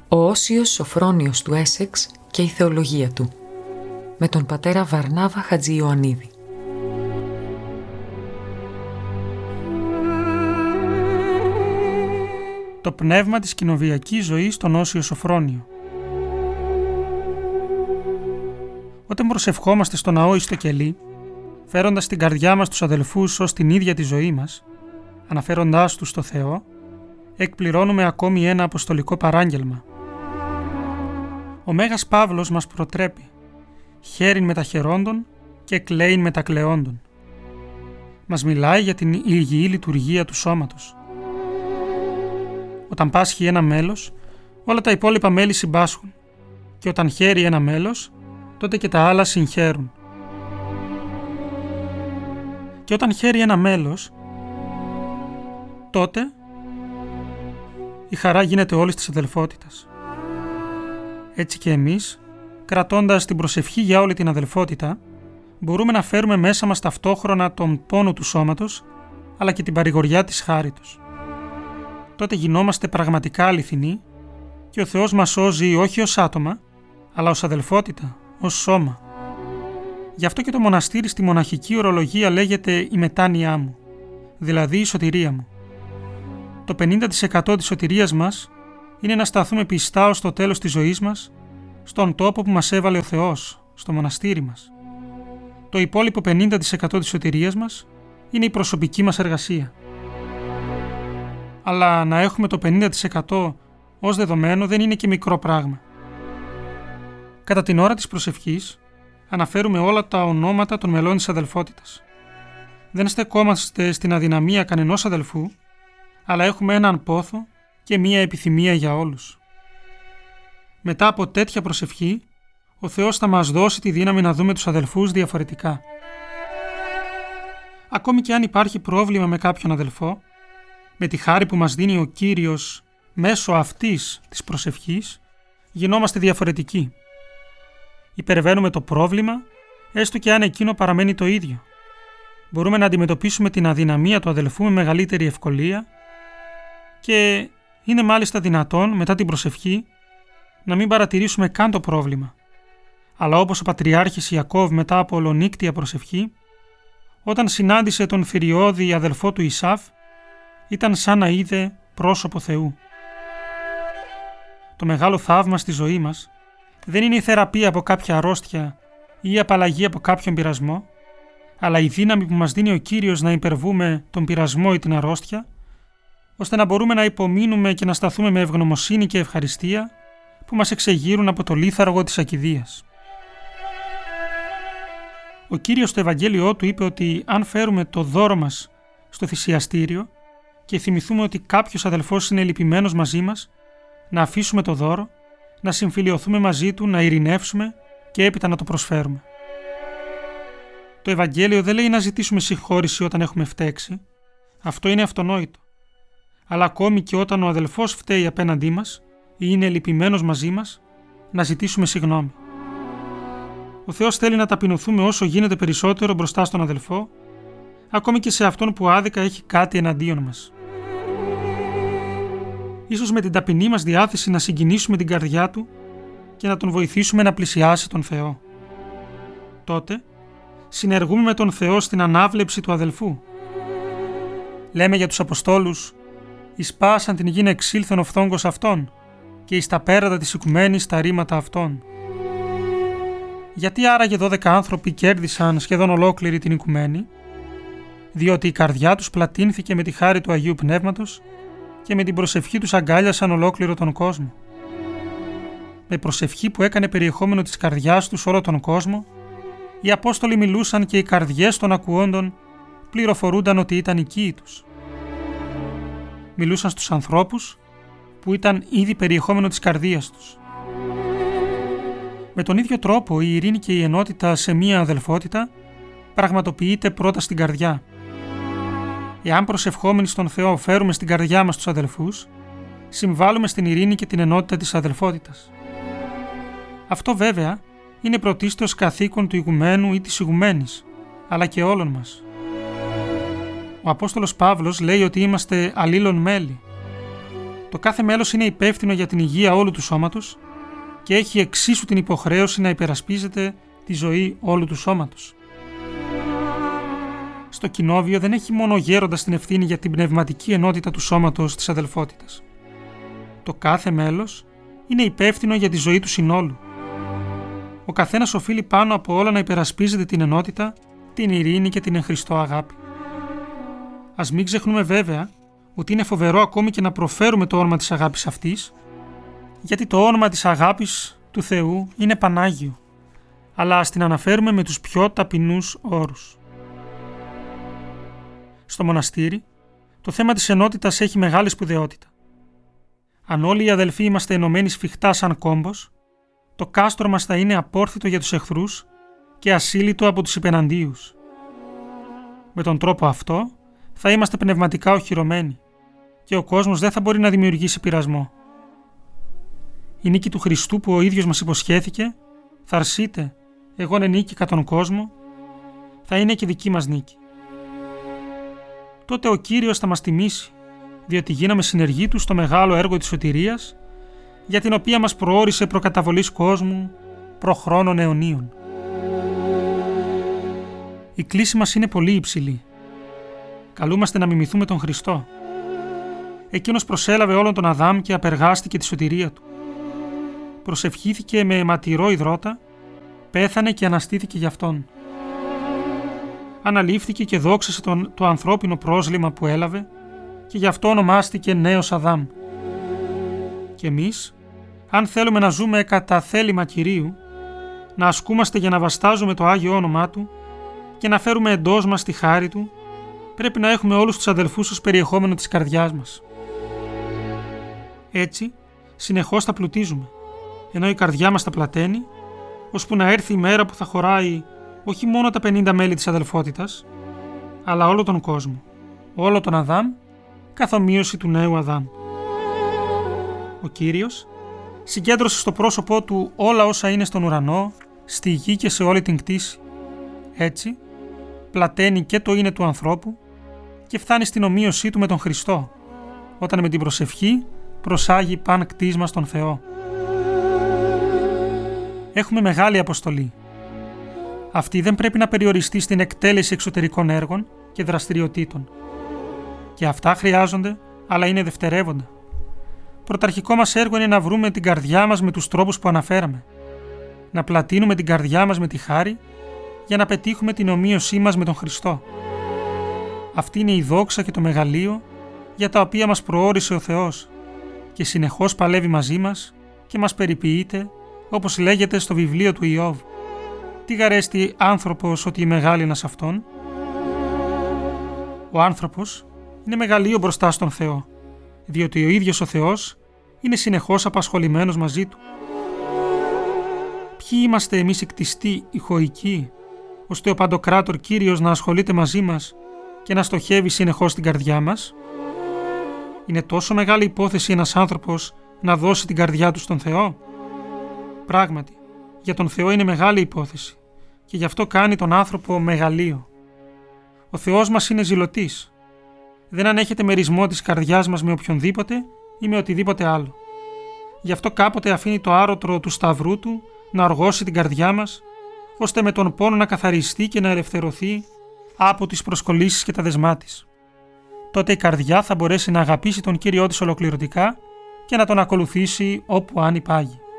Ο Όσιος Σοφρόνιος του Έσεξ και η θεολογία του, με τον πατέρα Βαρνάβα Χατζη-Ιωαννίδη. Το πνεύμα της κοινοβιακής ζωής στον Όσιο Σοφρόνιο. Όταν προσευχόμαστε στο ναό ή στο κελί, φέροντας στην καρδιά μας τους αδελφούς ως την ίδια τη ζωή μας, αναφέροντάς τους στο Θεό, εκπληρώνουμε ακόμη ένα αποστολικό παράγγελμα. Ο Μέγας Παύλος μας προτρέπει «Χαίρειν με τα χαιρόντων και κλαίειν με τα κλαιόντων». Μας μιλάει για την υγιή λειτουργία του σώματος. Όταν πάσχει ένα μέλος, όλα τα υπόλοιπα μέλη συμπάσχουν, και όταν χαίρει ένα μέλος, τότε και τα άλλα συγχαίρουν. Και όταν χαίρει ένα μέλος, τότε η χαρά γίνεται όλης της αδελφότητας. Έτσι και εμείς, κρατώντας την προσευχή για όλη την αδελφότητα, μπορούμε να φέρουμε μέσα μας ταυτόχρονα τον πόνο του σώματος, αλλά και την παρηγοριά της χάριτος. Τότε γινόμαστε πραγματικά αληθινοί και ο Θεός μας σώζει όχι ως άτομα, αλλά ως αδελφότητα, ως σώμα. Γι' αυτό και το μοναστήρι στη μοναχική ορολογία λέγεται η μετάνοιά μου, δηλαδή η σωτηρία μου. Το 50% της σωτηρίας μας είναι να σταθούμε πιστά ως το τέλος της ζωής μας, στον τόπο που μας έβαλε ο Θεός, στο μοναστήρι μας. Το υπόλοιπο 50% της σωτηρίας μας είναι η προσωπική μας εργασία. Αλλά να έχουμε το 50% ως δεδομένο δεν είναι και μικρό πράγμα. Κατά την ώρα της προσευχής αναφέρουμε όλα τα ονόματα των μελών της αδελφότητας. Δεν στεκόμαστε στην αδυναμία κανενός αδελφού, αλλά έχουμε έναν πόθο και μία επιθυμία για όλους. Μετά από τέτοια προσευχή, ο Θεός θα μας δώσει τη δύναμη να δούμε τους αδελφούς διαφορετικά. Ακόμη και αν υπάρχει πρόβλημα με κάποιον αδελφό, με τη χάρη που μας δίνει ο Κύριος μέσω αυτής της προσευχής, γινόμαστε διαφορετικοί. Υπερβαίνουμε το πρόβλημα, έστω και αν εκείνο παραμένει το ίδιο. Μπορούμε να αντιμετωπίσουμε την αδυναμία του αδελφού με μεγαλύτερη ευκολία και είναι μάλιστα δυνατόν μετά την προσευχή να μην παρατηρήσουμε καν το πρόβλημα. Αλλά όπως ο Πατριάρχης Ιακώβ μετά από ολονύκτια προσευχή, όταν συνάντησε τον θηριώδη αδελφό του Ισαύ, ήταν σαν να είδε πρόσωπο Θεού. Το μεγάλο θαύμα στη ζωή μας δεν είναι η θεραπεία από κάποια αρρώστια ή η απαλλαγή από κάποιον πειρασμό, αλλά η δύναμη που μας δίνει ο Κύριος να υπερβούμε τον πειρασμό ή την αρρώστια, ώστε να μπορούμε να υπομείνουμε και να σταθούμε με ευγνωμοσύνη και ευχαριστία που μας εξεγείρουν από το λίθαργο της ακηδείας. Ο Κύριος στο Ευαγγέλιό του είπε ότι αν φέρουμε το δώρο μας στο θυσιαστήριο και θυμηθούμε ότι κάποιος αδελφός είναι λυπημένος μαζί μας, να αφήσουμε το δώρο, να συμφιλιωθούμε μαζί του, να ειρηνεύσουμε και έπειτα να το προσφέρουμε. Το Ευαγγέλιο δεν λέει να ζητήσουμε συγχώρηση όταν έχουμε φταίξει. Αυτό είναι αυτονόητο. Αλλά ακόμη και όταν ο αδελφός φταίει απέναντί μας ή είναι λυπημένος μαζί μας, να ζητήσουμε συγγνώμη. Ο Θεός θέλει να ταπεινωθούμε όσο γίνεται περισσότερο μπροστά στον αδελφό, ακόμη και σε αυτόν που άδικα έχει κάτι εναντίον μας. Ίσως με την ταπεινή μας διάθεση να συγκινήσουμε την καρδιά του και να τον βοηθήσουμε να πλησιάσει τον Θεό. Τότε συνεργούμε με τον Θεό στην ανάβλεψη του αδελφού. Λέμε για τους Αποστόλους «Εις πάσαν την γην εξήλθεν ο φθόγκος αυτών και εις τα πέρατα της οικουμένης τα ρήματα αυτών». Γιατί άραγε 12 άνθρωποι κέρδισαν σχεδόν ολόκληρη την οικουμένη? Διότι η καρδιά τους πλατείνθηκε με τη χάρη του Αγίου Πνεύματος και με την προσευχή τους αγκάλιασαν ολόκληρο τον κόσμο. Με προσευχή που έκανε περιεχόμενο της καρδιάς τους όλο τον κόσμο, οι Απόστολοι μιλούσαν και οι καρδιές των ακουόντων πληροφορούνταν ότι ήταν οικοί τους. Μιλούσαν στους ανθρώπους που ήταν ήδη περιεχόμενο της καρδίας τους. Με τον ίδιο τρόπο η ειρήνη και η ενότητα σε μία αδελφότητα πραγματοποιείται πρώτα στην καρδιά. Εάν προσευχόμενοι στον Θεό φέρουμε στην καρδιά μας τους αδελφούς, συμβάλλουμε στην ειρήνη και την ενότητα της αδελφότητας. Αυτό βέβαια είναι πρωτίστως καθήκον του ηγουμένου ή της ηγουμένης, αλλά και όλων μας. Ο Απόστολος Παύλος λέει ότι είμαστε αλλήλων μέλη. Το κάθε μέλος είναι υπεύθυνο για την υγεία όλου του σώματος και έχει εξίσου την υποχρέωση να υπερασπίζεται τη ζωή όλου του σώματος. Στο κοινόβιο δεν έχει μόνο ο γέροντας την ευθύνη για την πνευματική ενότητα του σώματος της αδελφότητας. Το κάθε μέλος είναι υπεύθυνο για τη ζωή του συνόλου. Ο καθένας οφείλει πάνω από όλα να υπερασπίζεται την ενότητα, την ειρήνη και την εν Χριστώ αγάπη. Ας μην ξεχνούμε βέβαια ότι είναι φοβερό ακόμη και να προφέρουμε το όνομα της αγάπης αυτής, γιατί το όνομα της αγάπης του Θεού είναι Πανάγιο, αλλά ας την αναφέρουμε με τους πιο ταπεινούς όρους. Στο μοναστήρι, το θέμα της ενότητας έχει μεγάλη σπουδαιότητα. Αν όλοι οι αδελφοί είμαστε ενωμένοι σφιχτά σαν κόμπος, το κάστρο μας θα είναι απόρθητο για τους εχθρούς και ασύλλητο από τους υπεναντίους. Με τον τρόπο αυτό θα είμαστε πνευματικά οχυρωμένοι και ο κόσμος δεν θα μπορεί να δημιουργήσει πειρασμό. Η νίκη του Χριστού που ο ίδιος μας υποσχέθηκε, θα αρσείτε, εγώ νίκηκα τον κόσμο, θα είναι και δική μας νίκη. Τότε ο Κύριος θα μας τιμήσει, διότι γίναμε συνεργοί του στο μεγάλο έργο της σωτηρίας, για την οποία μας προώρισε προκαταβολής κόσμου προχρόνων αιωνίων. Η κλίση μας είναι πολύ υψηλή. Καλούμαστε να μιμηθούμε τον Χριστό. Εκείνος προσέλαβε όλον τον Αδάμ και απεργάστηκε τη σωτηρία του. Προσευχήθηκε με αιματηρό υδρότα, πέθανε και αναστήθηκε γι' αυτόν. Αναλήφθηκε και δόξασε το ανθρώπινο πρόσλημα που έλαβε και γι' αυτό ονομάστηκε νέος Αδάμ. Και εμείς, αν θέλουμε να ζούμε κατά θέλημα Κυρίου, να ασκούμαστε για να βαστάζουμε το Άγιο όνομά Του και να φέρουμε εντός μας τη χάρη Του, πρέπει να έχουμε όλους τους αδελφούς ως περιεχόμενο της καρδιάς μας. Έτσι, συνεχώς θα πλουτίζουμε, ενώ η καρδιά μας θα πλαταίνει, ώσπου να έρθει η μέρα που θα χωράει όχι μόνο τα 50 μέλη της αδελφότητας, αλλά όλο τον κόσμο, όλο τον Αδάμ, καθ' ομοίωση του νέου Αδάμ. Ο Κύριος συγκέντρωσε στο πρόσωπό Του όλα όσα είναι στον ουρανό, στη γη και σε όλη την κτήση. Έτσι, πλαταίνει και το είναι του ανθρώπου και φτάνει στην ομοίωσή Του με τον Χριστό, όταν με την προσευχή προσάγει παν κτίσμα στον Θεό. Έχουμε μεγάλη αποστολή. Αυτή δεν πρέπει να περιοριστεί στην εκτέλεση εξωτερικών έργων και δραστηριοτήτων. Και αυτά χρειάζονται, αλλά είναι δευτερεύοντα. Πρωταρχικό μας έργο είναι να βρούμε την καρδιά μας με τους τρόπους που αναφέραμε. Να πλατείνουμε την καρδιά μας με τη χάρη για να πετύχουμε την ομοίωσή μας με τον Χριστό. Αυτή είναι η δόξα και το μεγαλείο για τα οποία μας προώρισε ο Θεός και συνεχώς παλεύει μαζί μας και μας περιποιείται, όπως λέγεται στο βιβλίο του Ιώβ. Τι γαρέστη άνθρωπος ότι η μεγάλη είναι σε αυτόν. Ο άνθρωπος είναι μεγαλείο μπροστά στον Θεό, διότι ο ίδιος ο Θεός είναι συνεχώς απασχολημένος μαζί Του. Ποιοι είμαστε εμείς οι κτιστοί, οι χωικοί, ώστε ο Παντοκράτορ Κύριος να ασχολείται μαζί μας και να στοχεύει συνεχώς την καρδιά μας? Είναι τόσο μεγάλη υπόθεση ένας άνθρωπος να δώσει την καρδιά του στον Θεό? Πράγματι, για τον Θεό είναι μεγάλη υπόθεση και γι' αυτό κάνει τον άνθρωπο μεγαλείο. Ο Θεός μας είναι ζηλωτής. Δεν ανέχεται μερισμό της καρδιάς μας με οποιονδήποτε ή με οτιδήποτε άλλο. Γι' αυτό κάποτε αφήνει το άρωτρο του σταυρού Του να οργώσει την καρδιά μας, ώστε με τον πόνο να καθαριστεί και να ελευθερωθεί από τις προσκολήσεις και τα δεσμά της. Τότε η καρδιά θα μπορέσει να αγαπήσει τον Κύριό της ολοκληρωτικά και να τον ακολουθήσει όπου αν υπάγει.